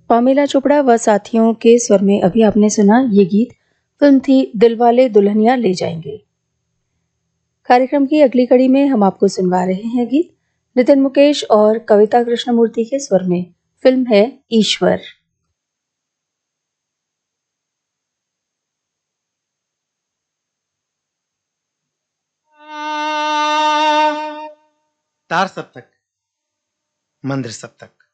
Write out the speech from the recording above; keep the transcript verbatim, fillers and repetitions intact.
Pamela Chopra व साथियों के स्वर में अभी आपने सुना ये गीत। फिल्म थी दिलवाले दुल्हनिया ले जाएंगे। कार्यक्रम की अगली कड़ी में हम आपको सुनवा रहे हैं गीत नितिन मुकेश और कविता कृष्णमूर्ति के स्वर में। फिल्म है ईश्वर। तार सप्तक, मंद्र सप्तक।